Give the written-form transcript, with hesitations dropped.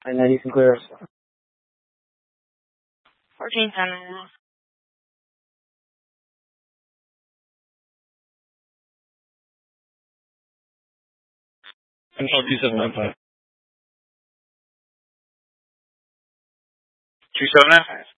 And then you can clear us. 1410. Control 2795. 279.